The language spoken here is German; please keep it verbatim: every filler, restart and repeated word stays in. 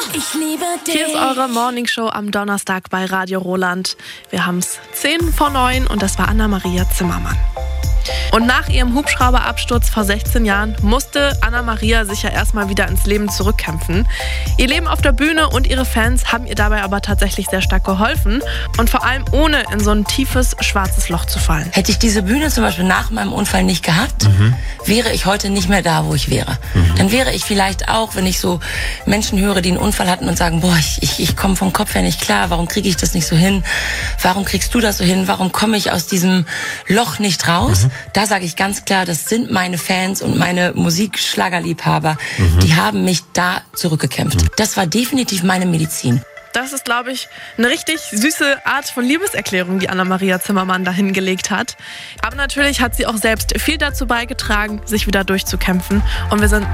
Ich liebe dich. Hier ist eure Morningshow am Donnerstag bei Radio Roland. Wir haben es zehn vor neun und das war Anna-Maria Zimmermann. Und nach ihrem Hubschrauberabsturz vor sechzehn Jahren musste Anna-Maria sich ja erstmal wieder ins Leben zurückkämpfen. Ihr Leben auf der Bühne und ihre Fans haben ihr dabei aber tatsächlich sehr stark geholfen. Und vor allem ohne in so ein tiefes, schwarzes Loch zu fallen. Hätte ich diese Bühne zum Beispiel nach meinem Unfall nicht gehabt, mhm. wäre ich heute nicht mehr da, wo ich wäre. Mhm. Dann wäre ich vielleicht auch, wenn ich so Menschen höre, die einen Unfall hatten und sagen, boah, ich, ich, ich komme vom Kopf her nicht klar, warum kriege ich das nicht so hin? Warum kriegst du das so hin? Warum komme ich aus diesem Loch nicht raus? Mhm. Da sage ich ganz klar, das sind meine Fans und meine Musikschlagerliebhaber, mhm. die haben mich da zurückgekämpft. Mhm. Das war definitiv meine Medizin. Das ist, glaube ich, eine richtig süße Art von Liebeserklärung, die Anna-Maria Zimmermann da hingelegt hat. Aber natürlich hat sie auch selbst viel dazu beigetragen, sich wieder durchzukämpfen. Und wir sind